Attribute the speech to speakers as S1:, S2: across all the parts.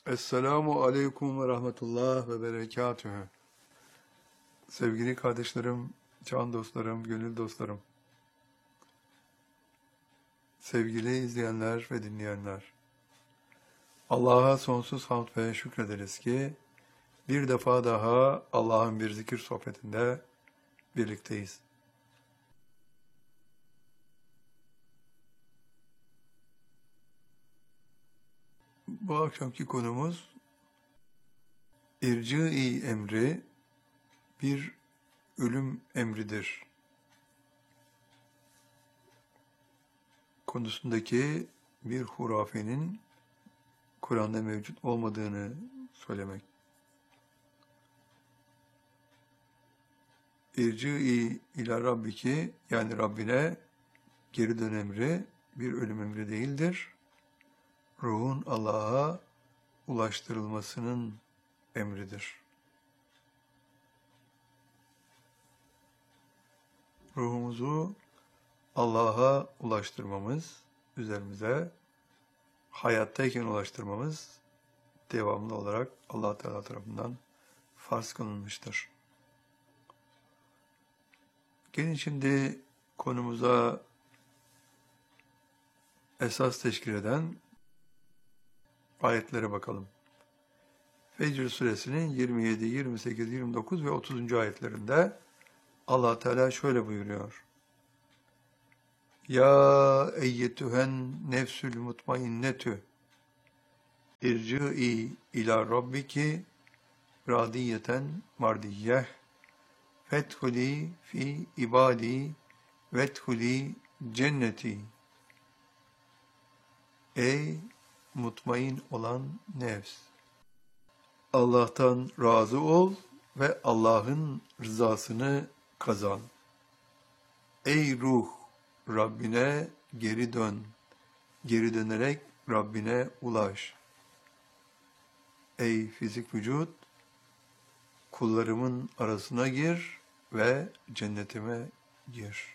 S1: Esselamu Aleyküm ve Rahmetullah ve Berekatühü. Sevgili kardeşlerim, can dostlarım, gönül dostlarım, sevgili izleyenler ve dinleyenler. Allah'a sonsuz hamd ve şükrederiz ki bir defa daha Allah'ın bir zikir sohbetinde birlikteyiz. Bu akşamki konumuz irci-i emri bir ölüm emridir konusundaki bir hurafenin Kur'an'da mevcut olmadığını söylemek. İrci-i ila Rabbiki, yani Rabbine geri dön emri bir ölüm emri değildir. Ruhun Allah'a ulaştırılmasının emridir. Ruhumuzu Allah'a ulaştırmamız, üzerimize hayattayken ulaştırmamız devamlı olarak Allah Teala tarafından farz kılınmıştır. Gelin şimdi konumuza esas teşkil eden ayetlere bakalım. Fecr suresinin 27, 28, 29 ve 30. ayetlerinde Allah Teala şöyle buyuruyor. Ya eyyetühen nefsül mutmainnetü irci'i ila rabbiki radiyeten mardiyyeh fethuli fi ibadi vethuli cenneti. Ey mutmain olan nefs! Allah'tan razı ol ve Allah'ın rızasını kazan. Ey ruh! Rabbine geri dön. Geri dönerek Rabbine ulaş. Ey fizik vücut! Kullarımın arasına gir ve cennetime gir.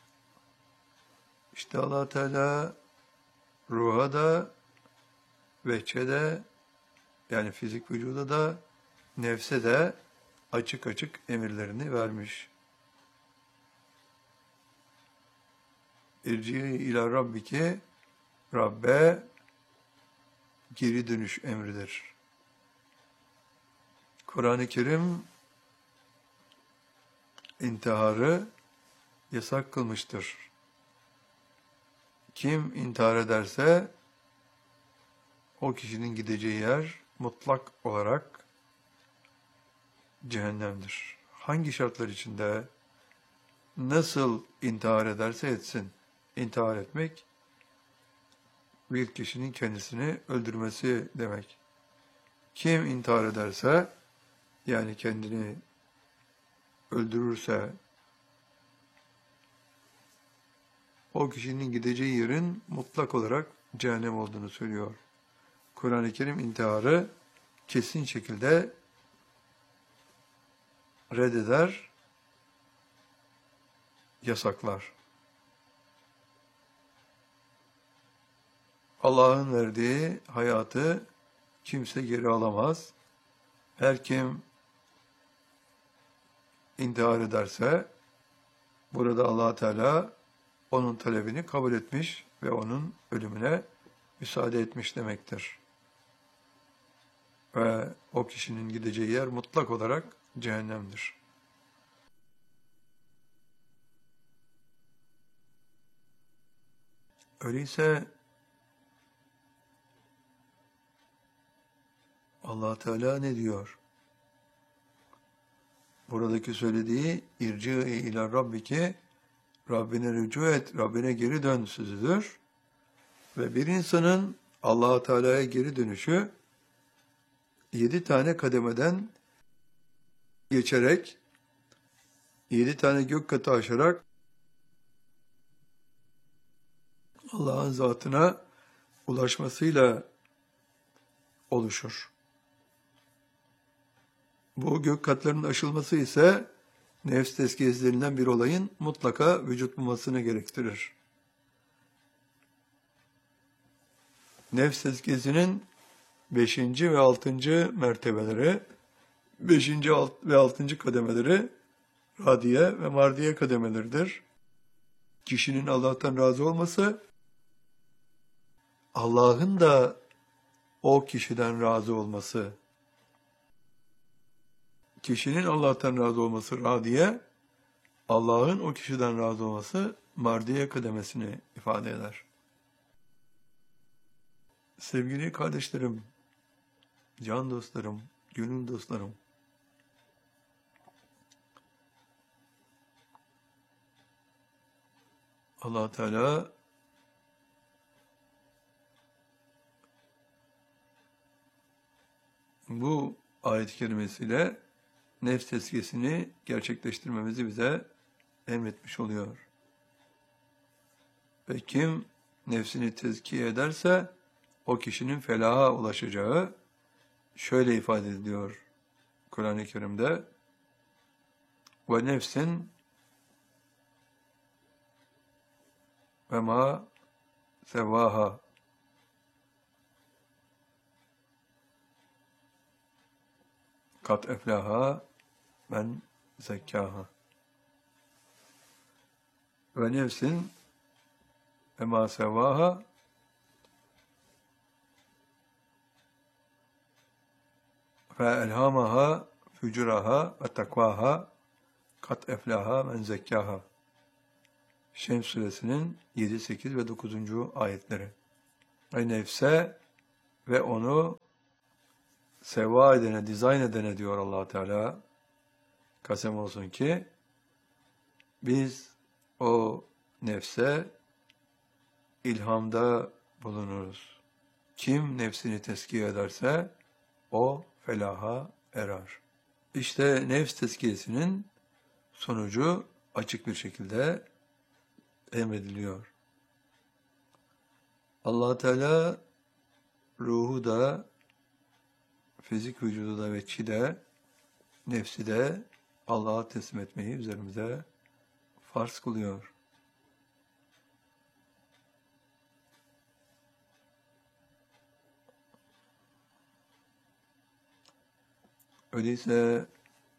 S1: İşte Allah Teala ruha da, vehçe de, yani fizik vücuda da, nefse de açık açık emirlerini vermiş. İrci ila Rabbiki, Rabbe geri dönüş emridir. Kur'an-ı Kerim intiharı yasak kılmıştır. Kim intihar ederse o kişinin gideceği yer mutlak olarak cehennemdir. Hangi şartlar içinde, nasıl intihar ederse etsin. İntihar etmek, bir kişinin kendisini öldürmesi demek. Kim intihar ederse, yani kendini öldürürse, o kişinin gideceği yerin mutlak olarak cehennem olduğunu söylüyor. Kur'an-ı Kerim intiharı kesin şekilde reddeder, yasaklar. Allah'ın verdiği hayatı kimse geri alamaz. Her kim intihar ederse, burada Allah Teala onun talebini kabul etmiş ve onun ölümüne müsaade etmiş demektir. Ve o kişinin gideceği yer mutlak olarak cehennemdir. Öyleyse Allah Teala ne diyor? Buradaki söylediği irci ila rabbiki, Rabbine rücu et, Rabbine geri dön sözüdür. Ve bir insanın Allah Teala'ya geri dönüşü 7 tane kademeden geçerek, 7 tane gök katı aşarak Allah'ın zatına ulaşmasıyla oluşur. Bu gök katlarının aşılması ise nefs tezkiyelerinden bir olayın mutlaka vücut bulmasını gerektirir. Nefs tezkiyesinin Beşinci ve altıncı mertebeleri, beşinci ve altıncı kademeleri radiye ve mardiye kademeleridir. Kişinin Allah'tan razı olması, Allah'ın da o kişiden razı olması. Kişinin Allah'tan razı olması radiye, Allah'ın o kişiden razı olması mardiye kademesini ifade eder. Sevgili kardeşlerim, can dostlarım, gönül dostlarım, Allah Teala bu ayet-i kerimesiyle nefs tezkiyesini gerçekleştirmemizi bize emretmiş oluyor. Ve kim nefsini tezkiye ederse o kişinin felaha ulaşacağı şöyle ifade ediliyor Kur'an-ı Kerim'de: ve nefsin ve ma sevvaha, kat eflaha men zekkaha. Ve nefsin ve ma sevvaha, fe elhamaha fücuraha ve takvaha, kat eflaha men zekkaha. Şems suresinin 7, 8 ve 9. ayetleri. Ve nefse ve onu seva edene, dizayn edene diyor Allah Teala, kasem olsun ki biz o nefse ilhamda bulunuruz. Kim nefsini tezkiye ederse o felaha erer. İşte nefs tezkiyesinin sonucu açık bir şekilde emrediliyor. Allah Teala ruhu da, fizik vücudu da ve çi de, nefsi de Allah'a teslim etmeyi üzerimize farz kılıyor. Öyleyse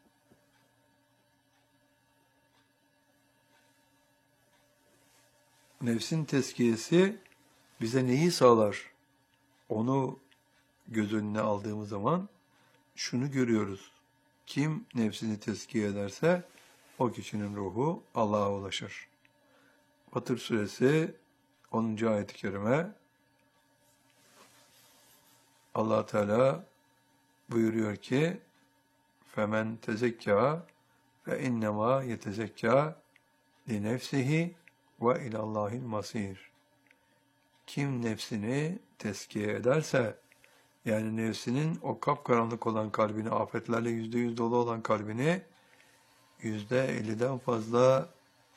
S1: nefsin tezkiyesi bize neyi sağlar? Onu göz önüne aldığımız zaman şunu görüyoruz: kim nefsini tezkiye ederse o kişinin ruhu Allah'a ulaşır. Fatır suresi 10. ayet-i kerime, Allah Teala buyuruyor ki: "Femen tezekka ve innema yetezekka li nefsihi ve ilallahil masir." Kim nefsini tezkiye ederse, yani nefsinin o kapkaranlık olan kalbini, afetlerle %100 dolu olan kalbini %50'den fazla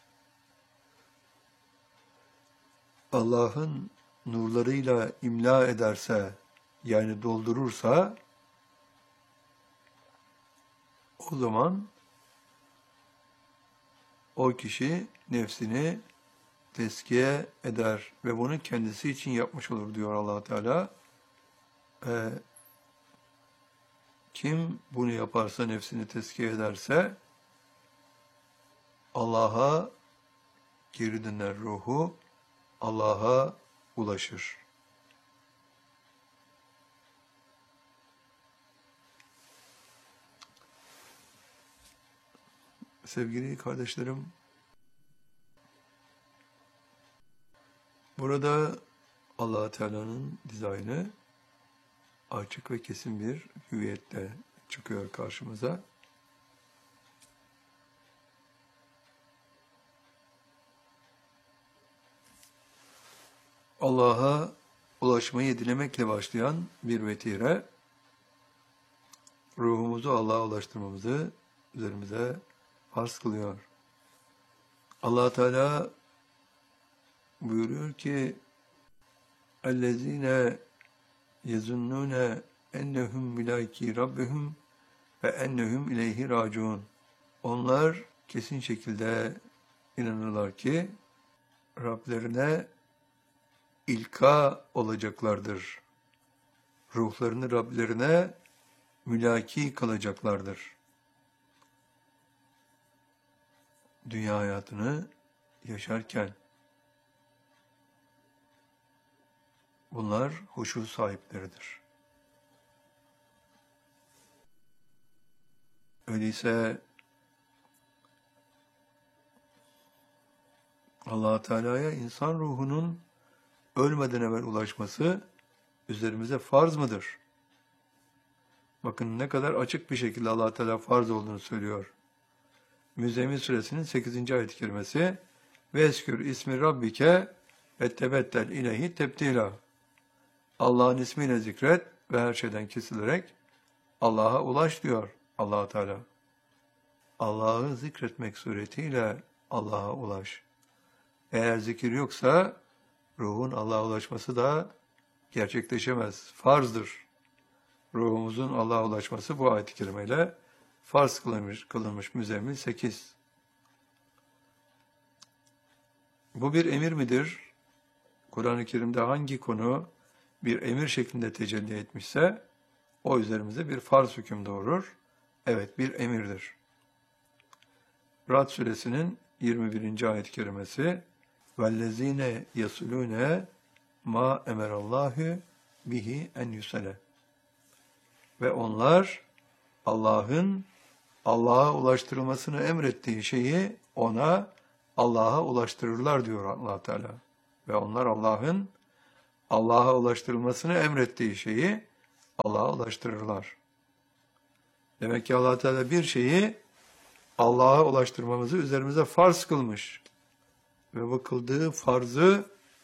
S1: Allah'ın nurlarıyla imla ederse, yani doldurursa, o zaman o kişi nefsini tezkiye eder ve bunu kendisi için yapmış olur diyor Allah Teala. Kim bunu yaparsa, nefsini tezkiye ederse, Allah'a geri döner, ruhu Allah'a ulaşır. Sevgili kardeşlerim, burada Allah Teala'nın dizaynı açık ve kesin bir hüviyetle çıkıyor karşımıza. Allah'a ulaşmayı dilemekle başlayan bir vetire, ruhumuzu Allah'a ulaştırmamızı üzerimize farz kılıyor. Allah Teala buyuruyor ki: "Ellezine yezunnune ennehum milaki rabbihum ve ennehum ileyhi raciun." Onlar kesin şekilde inanırlar ki Rablerine ilka olacaklardır. ruhlarını Rablerine mülaki kılacaklardır. Dünya hayatını yaşarken bunlar huşu sahipleridir. Öyleyse Allah Teala'ya insan ruhunun ölmeden evvel ulaşması üzerimize farz mıdır? Bakın ne kadar açık bir şekilde Allah Teala farz olduğunu söylüyor. Müzzemmil suresinin 8. ayet-i kerimesi Veskür ismi rabbike ve tebettel ileyhi tebdila. Allah'ın ismiyle zikret ve her şeyden kesilerek Allah'a ulaş diyor Allah Teala. Allah'ı zikretmek suretiyle Allah'a ulaş. Eğer zikir yoksa ruhun Allah'a ulaşması da gerçekleşemez. Farzdır. Ruhumuzun Allah'a ulaşması bu ayet-i kerimeyle farz kılınmış Müzzemmil 8. Bu bir emir midir? Kur'an-ı Kerim'de hangi konu bir emir şeklinde tecelli etmişse o üzerimize bir farz hüküm doğurur. Evet, bir emirdir. Ra'd suresinin 21. ayet-i kerimesi وَالَّذ۪ينَ يَصُلُونَ مَا اَمَرَ اللّٰهُ bihi en yusale. Ve onlar Allah'ın Allah'a ulaştırılmasını emrettiği şeyi Allah'a ulaştırırlar diyor Allah Teala. Ve onlar Allah'ın Allah'a ulaştırılmasını emrettiği şeyi Allah'a ulaştırırlar. Demek ki Allah Teala bir şeyi Allah'a ulaştırmamızı üzerimize farz kılmış. Ve bu kıldığı farzı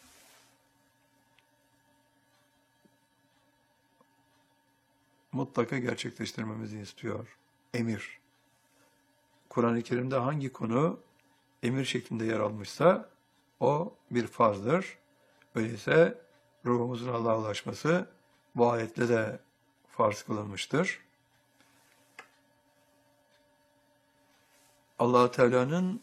S1: mutlaka gerçekleştirmemizi istiyor. Emir. Kur'an-ı Kerim'de hangi konu emir şeklinde yer almışsa o bir farzdır. Öyleyse ruhumuzun Allah'a ulaşması bu ayetle de farz kılınmıştır. Allah Teala'nın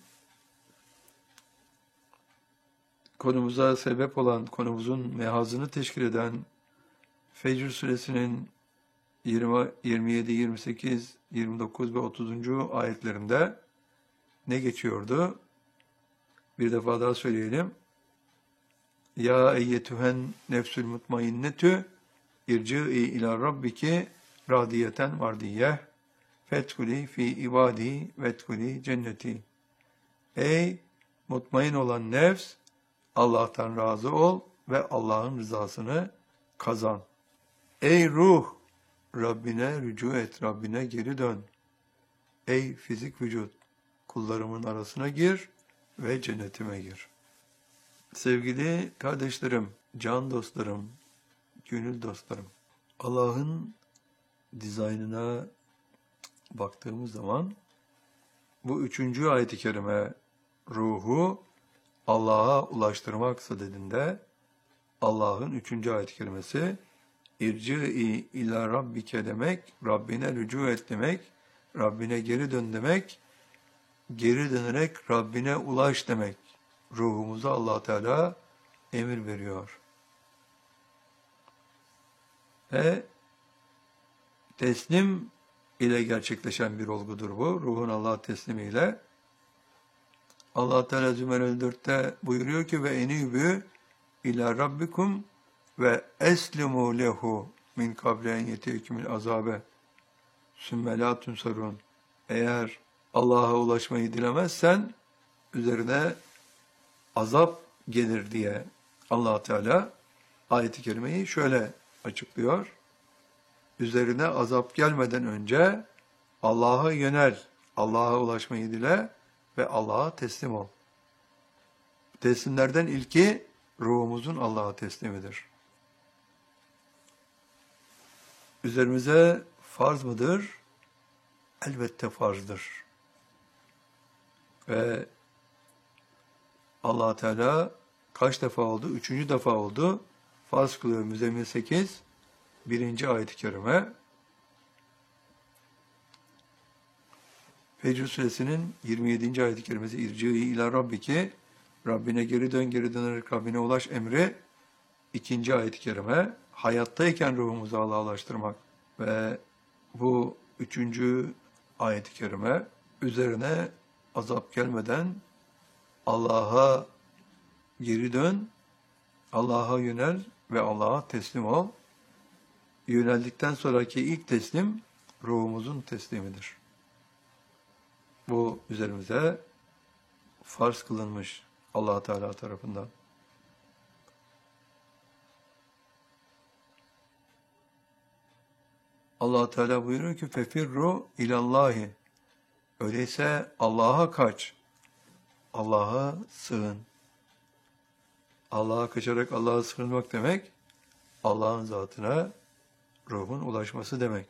S1: konumuza sebep olan, konumuzun mehazını teşkil eden Fecr suresinin 20, 27, 28, 29 ve 30. ayetlerinde ne geçiyordu? Bir defa daha söyleyelim. Ya eyyetühen nefsül mutmainnetü irci'i ila rabbiki radiyeten mardiyeh fethuli fi ibadi vethuli cenneti. Ey mutmain olan nefs, Allah'tan razı ol ve Allah'ın rızasını kazan. Ey ruh, Rabbine rücu et, Rabbine geri dön. Ey fizik vücut, kullarımın arasına gir ve cennetime gir. Sevgili kardeşlerim, can dostlarım, gönül dostlarım, Allah'ın dizaynına baktığımız zaman bu 3. ayet-i kerime ruhu Allah'a ulaştırmak sadedinde Allah'ın 3. ayet-i kerimesi İrci'i ila rabbike demek, Rabbine rücu et demek, Rabbine geri dön demek, geri dönerek Rabbine ulaş demek. Ruhumuza Allah Teala emir veriyor. Ve teslim ile gerçekleşen bir olgudur bu. Ruhun Allah'a teslimiyle. Allah Teala Zümer 4'te buyuruyor ki ve enibü ila rabbikum ve eslimu lehu min kable en yetekümül azabe sümme la tunsarun. Eğer Allah'a ulaşmayı dilemezsen üzerine azap gelir diye Allah Teala ayet-i kerimeyi şöyle açıklıyor. Üzerine azap gelmeden önce Allah'a yönel, Allah'a ulaşmayı dile ve Allah'a teslim ol. Teslimlerden ilki ruhumuzun Allah'a teslimidir. Üzerimize farz mıdır? Elbette farzdır. Ve Allah Teala kaç defa oldu? 3. defa oldu. Farz kılıyor Müzzemmil 8, 1. ayet-i kerime. Fecr suresinin 27. ayet-i kerimesi İrci'i ila rabbiki, Rabbine geri dön, geri dönerek Rabbine ulaş emri. 2. ayet-i kerime. hayattayken ruhumuzu Allah'a ulaştırmak ve bu üçüncü ayet-i kerime üzerine azap gelmeden Allah'a geri dön, Allah'a yönel ve Allah'a teslim ol. Yöneldikten sonraki ilk teslim ruhumuzun teslimidir. Bu üzerimize farz kılınmış Allah Teala tarafından. Allah Teala buyuruyor ki fefirru ilallahi. Öyleyse Allah'a kaç. Allah'a sığın. Allah'a kaçarak Allah'a sığınmak demek, Allah'ın zatına ruhun ulaşması demek.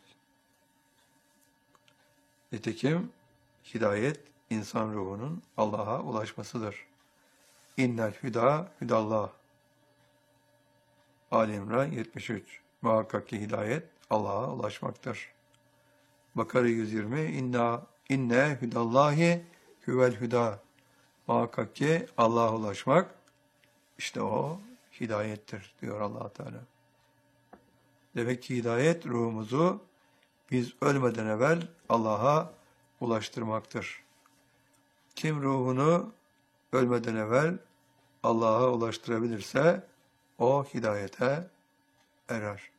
S1: Nitekim hidayet, insan ruhunun Allah'a ulaşmasıdır. İnnel hüda hüdallah. Ali İmran 73. Muhakkak ki hidayet Allah'a ulaşmaktır. Bakara 120. İnne hüdallahi huvel hüda. Muhakkak ki Allah'a ulaşmak, işte o hidayettir diyor Allah Teala. Demek ki hidayet ruhumuzu biz ölmeden evvel Allah'a ulaştırmaktır. Kim ruhunu ölmeden evvel Allah'a ulaştırabilirse o hidayete erer.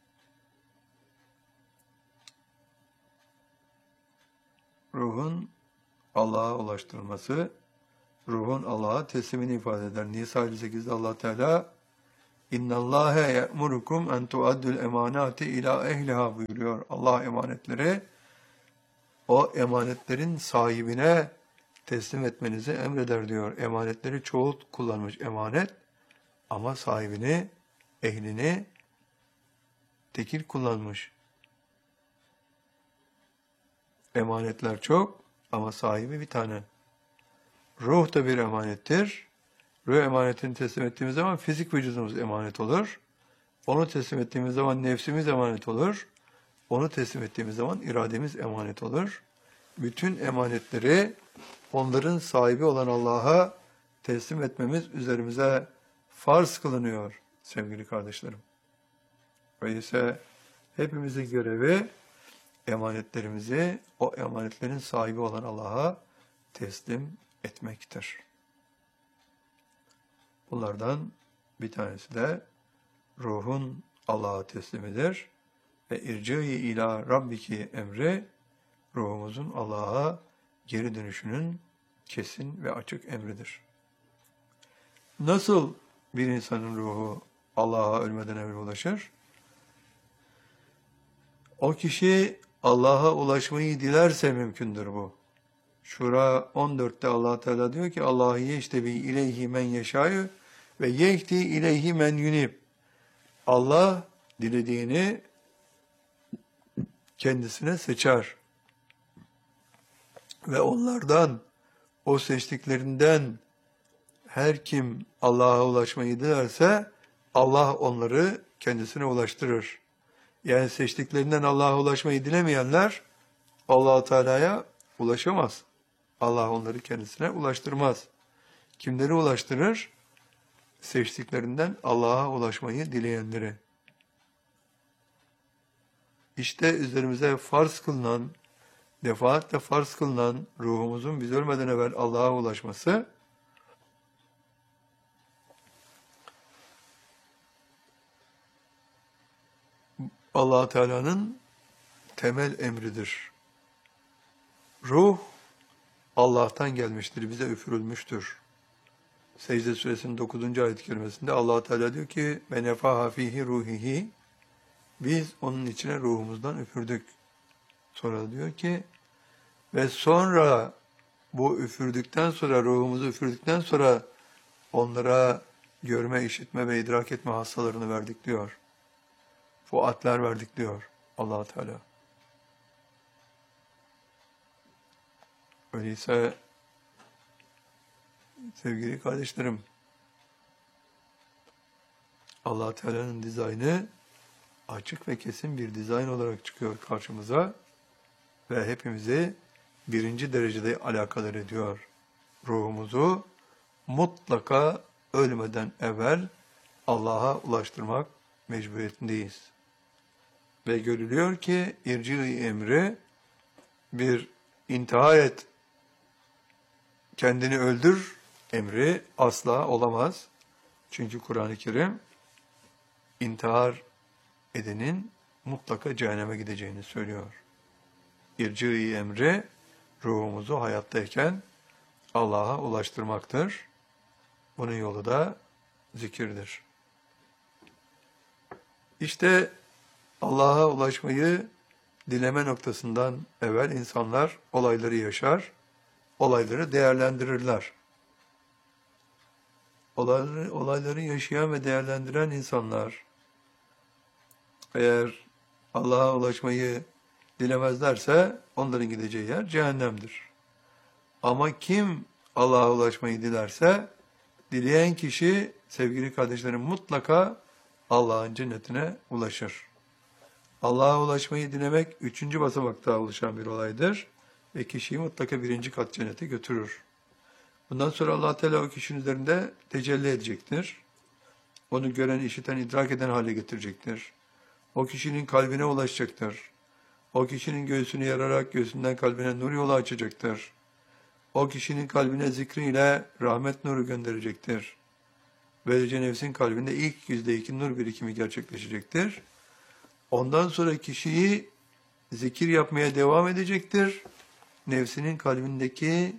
S1: Ruhun Allah'a ulaştırılması, ruhun Allah'a teslimini ifade eder. Nisa 58'de Allah Teala İnna Allahe ye'murukum en tuaddul emanati ila ehliha buyuruyor. Allah emanetleri o emanetlerin sahibine teslim etmenizi emreder diyor. Emanetleri çoğul kullanmış emanet ama sahibini, ehlini tekil kullanmış. Emanetler çok ama sahibi bir tane. Ruh da bir emanettir. Ruh emanetini teslim ettiğimiz zaman fizik vücudumuz emanet olur. Onu teslim ettiğimiz zaman nefsimiz emanet olur. Onu teslim ettiğimiz zaman irademiz emanet olur. Bütün emanetleri onların sahibi olan Allah'a teslim etmemiz üzerimize farz kılınıyor sevgili kardeşlerim. Öyleyse hepimizin görevi emanetlerimizi o emanetlerin sahibi olan Allah'a teslim etmektir. Bunlardan bir tanesi de ruhun Allah'a teslimidir ve irci ila rabbiki emri ruhumuzun Allah'a geri dönüşünün kesin ve açık emridir. Nasıl bir insanın ruhu Allah'a ölmeden evvel ulaşır? O kişi Allah'a ulaşmayı dilerse mümkündür bu. Şura 14'te Allah Teala diyor ki Allah'ı yeştebi ileyhi men yeşâ'yu ve yehdi ileyhi men yunib. Allah dilediğini kendisine seçer. Ve onlardan, o seçtiklerinden her kim Allah'a ulaşmayı dilerse Allah onları kendisine ulaştırır. Yani seçtiklerinden Allah'a ulaşmayı dilemeyenler Allah-u Teala'ya ulaşamaz. Allah onları kendisine ulaştırmaz. Kimleri ulaştırır? Seçtiklerinden Allah'a ulaşmayı dileyenleri. İşte üzerimize farz kılınan, defaatle farz kılınan ruhumuzun biz ölmeden evvel Allah'a ulaşması, Allah Teala'nın temel emridir. Ruh Allah'tan gelmiştir, bize üfürülmüştür. Secde Suresinin 9. ayet-i kerimesinde Allah Teala diyor ki: "Ve nefaha fihi ruhihi." Biz onun içine ruhumuzdan üfürdük. Sonra diyor ki: "Ve sonra bu üfürdükten sonra, ruhumuzu üfürdükten sonra onlara görme, işitme ve idrak etme hassalarını verdik" diyor. Fuatler verdik diyor Allah Teala. Öyleyse sevgili kardeşlerim, Allah Teala'nın dizaynı açık ve kesin bir dizayn olarak çıkıyor karşımıza ve hepimizi birinci derecede alakadar ediyor. Ruhumuzu mutlaka ölmeden evvel Allah'a ulaştırmak mecburiyetindeyiz. Ve görülüyor ki irci emri bir intihar et, kendini öldür emri asla olamaz. Çünkü Kur'an-ı Kerim intihar edenin mutlaka cehenneme gideceğini söylüyor. İrci emri ruhumuzu hayattayken Allah'a ulaştırmaktır. Bunun yolu da zikirdir. İşte Allah'a ulaşmayı dileme noktasından evvel insanlar olayları yaşar, olayları değerlendirirler. Olayları yaşayan ve değerlendiren insanlar eğer Allah'a ulaşmayı dilemezlerse onların gideceği yer cehennemdir. Ama kim Allah'a ulaşmayı dilerse, dileyen kişi sevgili kardeşlerim mutlaka Allah'ın cennetine ulaşır. Allah'a ulaşmayı dilemek 3. basamakta oluşan bir olaydır ve kişiyi mutlaka 1. kat cennete götürür. Bundan sonra Allah Teala o kişinin üzerinde tecelli edecektir. Onu gören, işiten, idrak eden hale getirecektir. O kişinin kalbine ulaşacaktır. O kişinin göğsünü yararak göğsünden kalbine nur yolu açacaktır. O kişinin kalbine zikriyle rahmet nuru gönderecektir. Böylece nefsin kalbinde ilk %2 nur birikimi gerçekleşecektir. Ondan sonra kişiyi zikir yapmaya devam edecektir. Nefsinin kalbindeki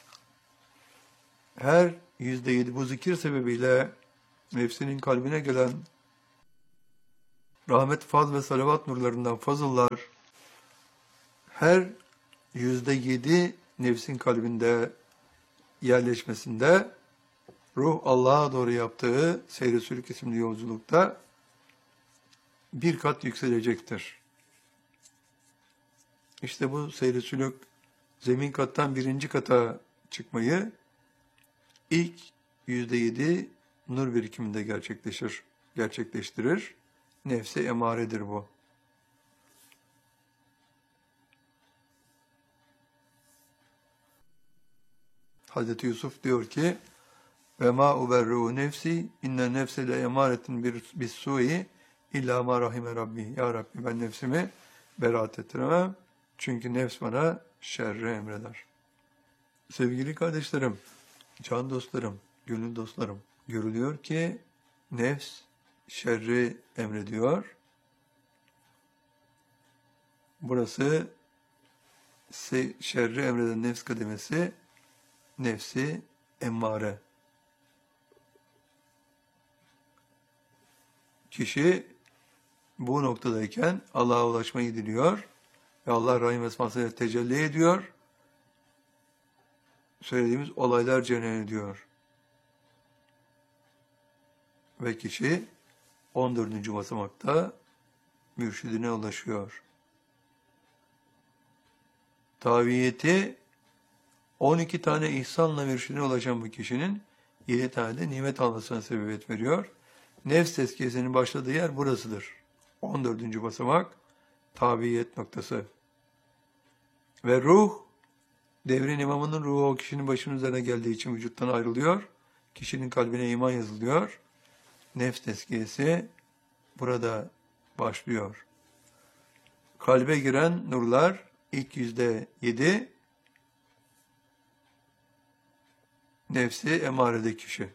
S1: her %7 bu zikir sebebiyle nefsinin kalbine gelen rahmet, faz ve salavat nurlarından fazıllar her %7 nefsin kalbinde yerleşmesinde ruh Allah'a doğru yaptığı seyr-i sülük isimli yolculukta bir kat yükselecektir. İşte bu seyr-i sülük zemin kattan 1. kata çıkmayı ilk %7 nur birikiminde gerçekleştirir. Nefse emaredir bu. Hazreti Yusuf diyor ki ve ma uberru nefsi inne nefse le emaretin bis sui illa ma rahime rabbi. Ya Rabbi ben nefsimi beraat ettiremem. Çünkü nefs bana şerri emreder. Sevgili kardeşlerim, can dostlarım, gönül dostlarım, görülüyor ki nefs şerri emrediyor. Burası şerri emreden nefs kademesi, nefsi emmare. Kişi bu noktadayken Allah'a ulaşmayı diliyor ve Allah rahim esmasıyla tecelli ediyor. Söylediğimiz olaylar cereyan ediyor. Ve kişi 14. basamakta mürşidine ulaşıyor. Taviyeti 12 tane ihsanla mürşidine ulaşan bu kişinin 7 tane de nimet almasına sebebiyet veriyor. Nefs tezkiyesinin başladığı yer burasıdır. 14. basamak tabiyet noktası. Ve ruh, devrin imamının ruhu o kişinin başının üzerine geldiği için vücuttan ayrılıyor. Kişinin kalbine iman yazılıyor. Nefs tezkiyesi burada başlıyor. Kalbe giren nurlar ilk %7 nefsi emarede kişi.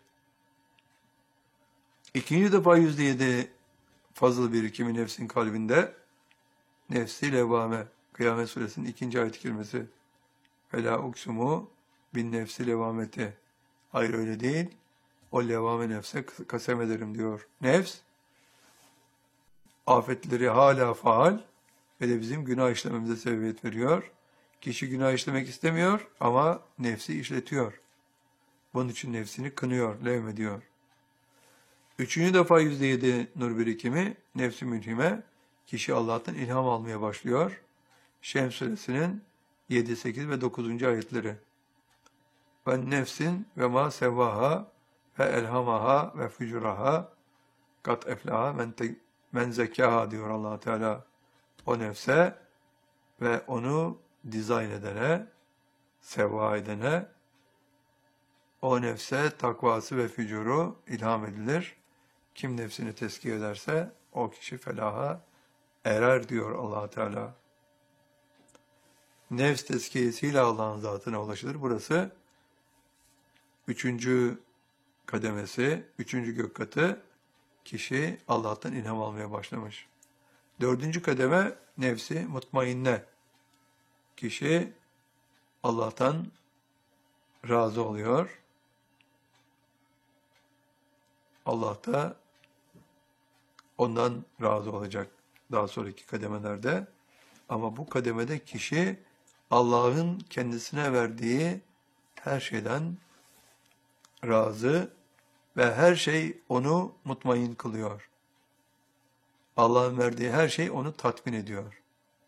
S1: İkinci defa %7 fazıl birikimi nefsin kalbinde nefsi levvame. Kıyamet Suresinin 2. ayet-i kerimesi. Fela uksumu bin nefsi levameti. Hayır öyle değil. O levame nefse kasem ederim diyor. Nefs, afetleri hala faal ve de bizim günah işlememize sebebiyet veriyor. Kişi günah işlemek istemiyor ama nefsi işletiyor. Bunun için nefsini kınıyor, levmediyor. 3. defa %7 nur birikimi nefsi mülhime, kişi Allah'tan ilham almaya başlıyor. Şems Suresinin 7, 8 ve 9. ayetleri. Ve nefsin ve ma sevvaha ve elhamaha ve fücuraha kat eflaha men zekâha diyor Allah Teala. O nefse ve onu dizayn edene, sevva edene, o nefse takvası ve fücuru ilham edilir. Kim nefsini tezkiye ederse O kişi felaha erer diyor Allah Teala. Nefs tezkiyesiyle Allah'ın zatına ulaşılır. Burası üçüncü kademesi, üçüncü gök katı. Kişi Allah'tan ilham almaya başlamış. Dördüncü kademe nefsi mutmainne. Kişi Allah'tan razı oluyor. Allah da ondan razı olacak daha sonraki kademelerde. Ama bu kademede kişi Allah'ın kendisine verdiği her şeyden razı ve her şey onu mutmain kılıyor. Allah'ın verdiği her şey onu tatmin ediyor.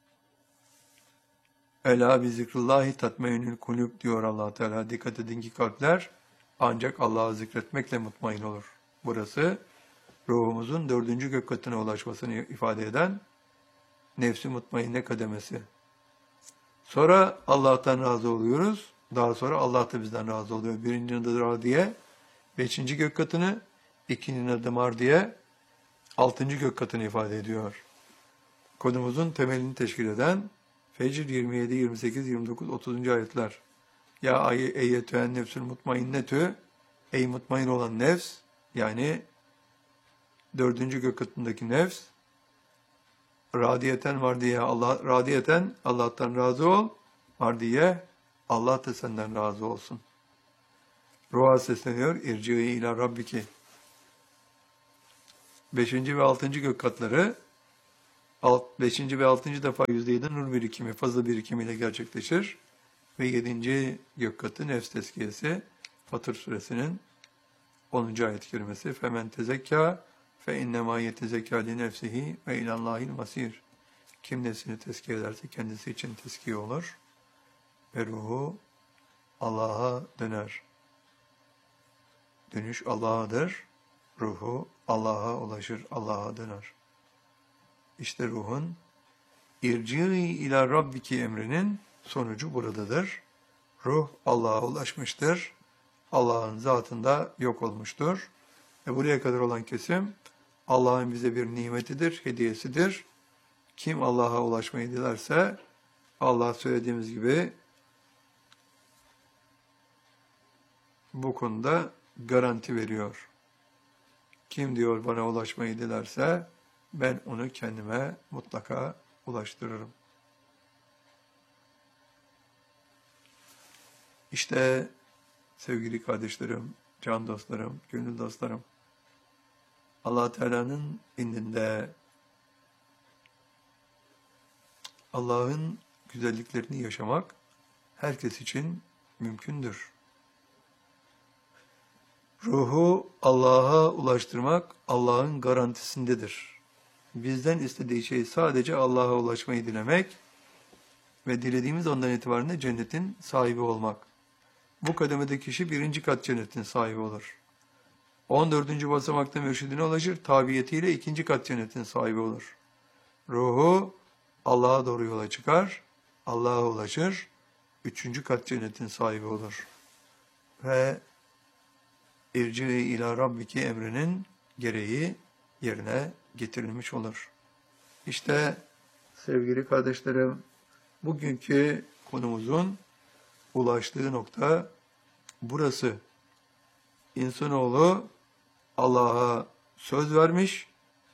S1: Ela bi zikrullahi tatmainül kulüp diyor Allah Teala. Dikkat edin ki kalpler ancak Allah'ı zikretmekle mutmain olur. Burası ruhumuzun dördüncü gök katına ulaşmasını ifade eden nefsi mutmainne kademesi. Sonra Allah'tan razı oluyoruz. Daha sonra Allah da bizden razı oluyor. Birincinin adı Radiye, beşinci gök katını, ikincinin adı Mardiye, altıncı gök katını ifade ediyor. Konumuzun temelini teşkil eden Fecr 27, 28, 29, 30. ayetler. Ya eyyetühen nefsül mutmainnetü, ey mutmain olan nefs, yani dördüncü gök katındaki nefs, radiyeten mardiye, radiyeten Allah'tan razı ol, mardiye Allah da senden razı olsun. Ruha sesleniyor, irci'i ila rabbiki. Beşinci ve altıncı gök katları, beşinci ve altıncı defa %7 nur birikimi, fazla birikimiyle gerçekleşir. Ve yedinci gök katı nefs tezkiyesi, Fatır suresinin 10. ayet-i kerimesi. Femen tezekka fe innemâ yetezekâ li nefsihi ve ilallâhil masîr. Kim nefsini tezkiye ederse kendisi için tezkiye olur ve ruhu Allah'a döner. Dönüş Allah'adır. Ruhu Allah'a ulaşır, Allah'a döner. İşte ruhun irci'i ila rabbiki emrinin sonucu buradadır. Ruh Allah'a ulaşmıştır. Allah'ın zatında yok olmuştur. Ve buraya kadar olan kesim Allah'ın bize bir nimetidir, hediyesidir. Kim Allah'a ulaşmayı dilerse Allah söylediğimiz gibi bu konuda garanti veriyor. Kim diyor bana ulaşmayı dilerse ben onu kendime mutlaka ulaştırırım. İşte sevgili kardeşlerim, can dostlarım, gönül dostlarım, Allah Teala'nın indinde Allah'ın güzelliklerini yaşamak herkes için mümkündür. Ruhu Allah'a ulaştırmak Allah'ın garantisindedir. Bizden istediği şey sadece Allah'a ulaşmayı dilemek ve dilediğimiz ondan itibaren de cennetin sahibi olmak. Bu kademede kişi birinci kat cennetin sahibi olur. 14. basamakta mürşidine ulaşır, tabiyetiyle ikinci kat cennetin sahibi olur. Ruhu Allah'a doğru yola çıkar, Allah'a ulaşır, üçüncü kat cennetin sahibi olur. Ve irci ila rabbiki emrinin gereği yerine getirilmiş olur. İşte sevgili kardeşlerim, bugünkü konumuzun ulaştığı nokta burası. İnsanoğlu Allah'a söz vermiş,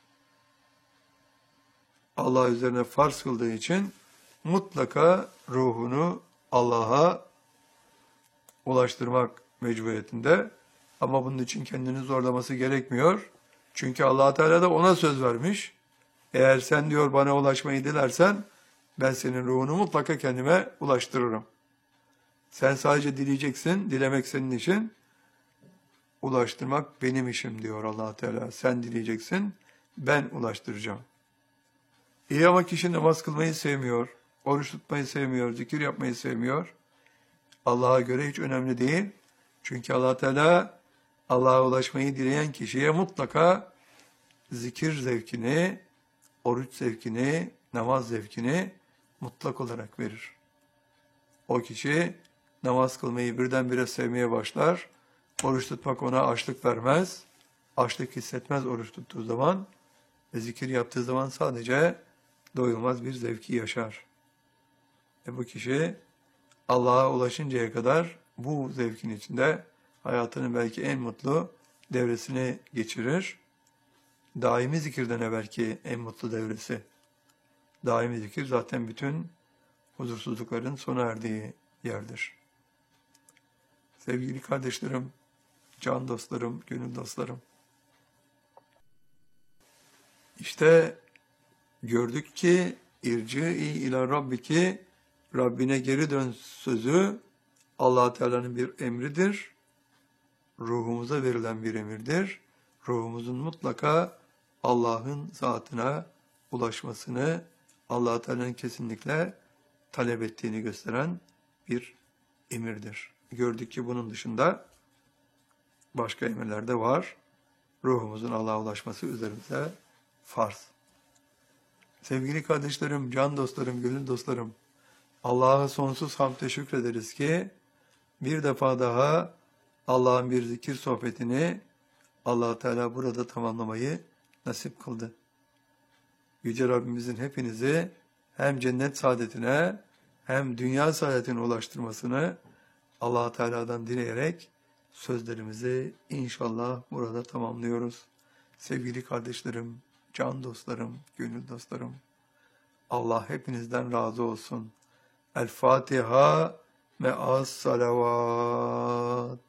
S1: Allah üzerine farz kıldığı için mutlaka ruhunu Allah'a ulaştırmak mecburiyetinde. Ama bunun için kendini zorlaması gerekmiyor. Çünkü Allah Teala da ona söz vermiş. Eğer sen diyor bana ulaşmayı dilersen ben senin ruhunu mutlaka kendime ulaştırırım. Sen sadece dileyeceksin, dilemek senin işin. Ulaştırmak benim işim diyor Allah Teala. Sen dileyeceksin, ben ulaştıracağım. İyi ama kişi namaz kılmayı sevmiyor, oruç tutmayı sevmiyor, zikir yapmayı sevmiyor. Allah'a göre hiç önemli değil. Çünkü Allah Teala Allah'a ulaşmayı dileyen kişiye mutlaka zikir zevkini, oruç zevkini, namaz zevkini mutlak olarak verir. O kişi namaz kılmayı birdenbire sevmeye başlar. Oruç tutmak ona açlık vermez. Açlık hissetmez oruç tuttuğu zaman. ve zikir yaptığı zaman sadece doyulmaz bir zevki yaşar. Bu kişi Allah'a ulaşıncaya kadar bu zevkin içinde hayatının belki en mutlu devresini geçirir. Daimi zikirden evvelki en mutlu devresi. Daimi zikir zaten bütün huzursuzlukların sona erdiği yerdir. Sevgili kardeşlerim, can dostlarım, gönül dostlarım. İşte gördük ki irci ila rabbiki, Rabbine geri dön sözü Allah Teala'nın bir emridir. Ruhumuza verilen bir emirdir. Ruhumuzun mutlaka Allah'ın zatına ulaşmasını, Allah Teala'nın kesinlikle talep ettiğini gösteren bir emirdir. Gördük ki bunun dışında başka emirler de var. Ruhumuzun Allah'a ulaşması üzerimize farz. Sevgili kardeşlerim, can dostlarım, gönül dostlarım, Allah'a sonsuz hamd şükrederiz ki bir defa daha Allah'ın bir zikir sohbetini Allah Teala burada tamamlamayı nasip kıldı. Yüce Rabbimizin hepinizi hem cennet saadetine hem dünya saadetine ulaştırmasını Allah Teala'dan dileyerek sözlerimizi inşallah burada tamamlıyoruz. Sevgili kardeşlerim, can dostlarım, gönül dostlarım, Allah hepinizden razı olsun. El Fatiha me'as salavat.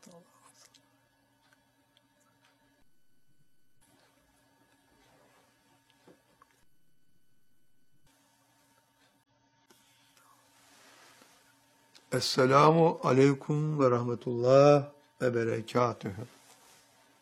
S1: Esselamu aleyküm ve rahmetullah ve berekatühü.